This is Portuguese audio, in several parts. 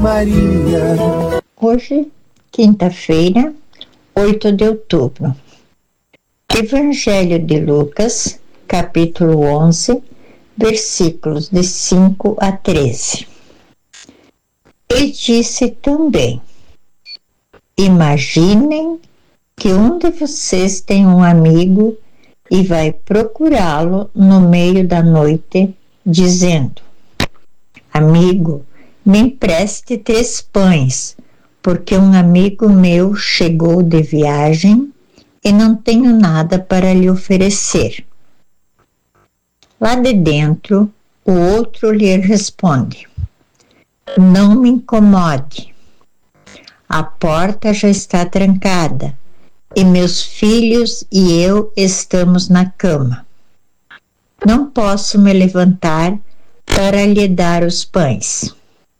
Maria. Hoje, quinta-feira, 8 de outubro. Evangelho de Lucas, capítulo 11, versículos de 5 a 13. E disse também: imaginem que um de vocês tem um amigo e vai procurá-lo no meio da noite, dizendo: amigo, me empreste 3 pães, porque um amigo meu chegou de viagem e não tenho nada para lhe oferecer. Lá de dentro, o outro lhe responde: não me incomode. A porta já está trancada e meus filhos e eu estamos na cama. Não posso me levantar para lhe dar os pães.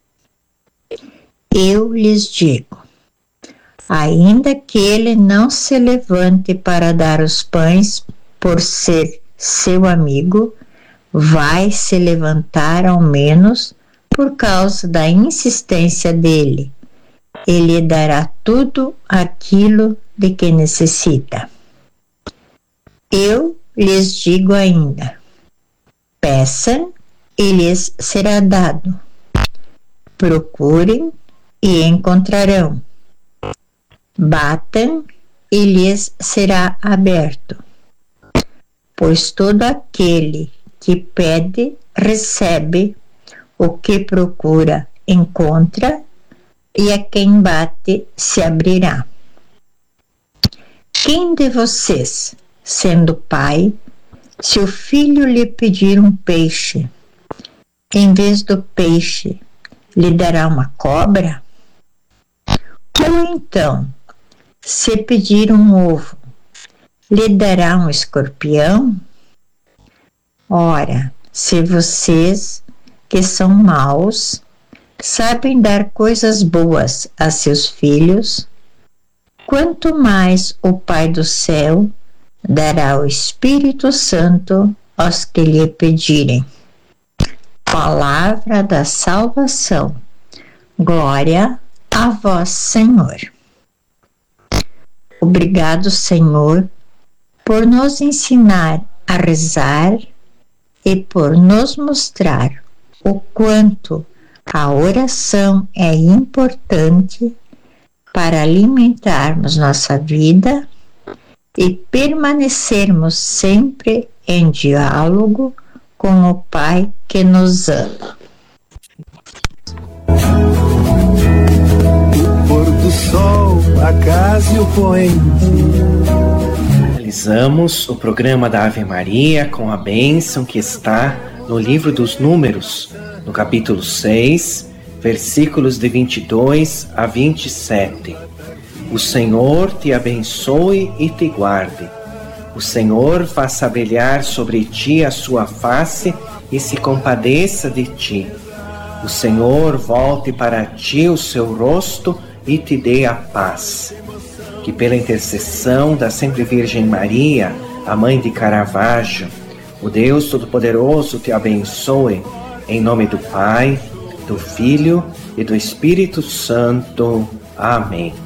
Eu lhes digo: ainda que ele não se levante para dar os pães por ser seu amigo, vai se levantar ao menos por causa da insistência dele. Ele dará tudo aquilo de que necessita. Eu lhes digo ainda: peçam e lhes será dado. Procurem e encontrarão. Batam e lhes será aberto. Pois todo aquele que pede, recebe, o que procura, encontra, e a quem bate, se abrirá. Quem de vocês, sendo pai, se o filho lhe pedir um peixe, em vez do peixe, lhe dará uma cobra? Ou então, se pedir um ovo, lhe dará um escorpião? Ora, se vocês, que são maus, sabem dar coisas boas a seus filhos, quanto mais o Pai do céu dará o Espírito Santo aos que lhe pedirem. Palavra da salvação. Glória a vós, Senhor. Obrigado, Senhor, por nos ensinar a rezar e por nos mostrar o quanto a oração é importante para alimentarmos nossa vida e permanecermos sempre em diálogo com o Pai que nos ama. O pôr do sol, a casa e o poente. Finalizamos o programa da Ave Maria com a bênção que está no livro dos Números, no capítulo 6, versículos de 22 a 27. O Senhor te abençoe e te guarde. O Senhor faça brilhar sobre ti a sua face e se compadeça de ti. O Senhor volte para ti o seu rosto e te dê a paz. Que pela intercessão da Sempre Virgem Maria, a Mãe de Caravaggio, o Deus Todo-Poderoso te abençoe, em nome do Pai, do Filho e do Espírito Santo. Amém.